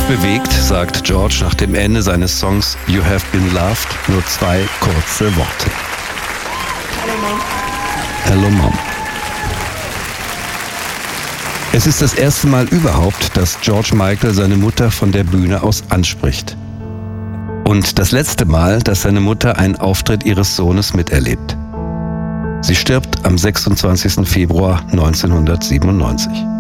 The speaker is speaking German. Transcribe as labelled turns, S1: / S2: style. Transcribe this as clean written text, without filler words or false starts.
S1: bewegt, sagt George nach dem Ende seines Songs You Have Been Loved nur 2 kurze Worte.
S2: Hello, Mom.
S1: Hello, Mom. Es ist das erste Mal überhaupt, dass George Michael seine Mutter von der Bühne aus anspricht. Und das letzte Mal, dass seine Mutter einen Auftritt ihres Sohnes miterlebt. Sie stirbt am 26. Februar 1997.